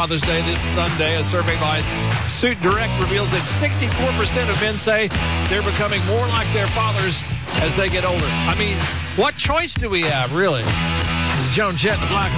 Father's Day this Sunday. A survey by Suit Direct reveals that 64% of men say they're becoming more like their fathers as they get older. I mean, what choice do we have, really? This is Joan Jett, the Black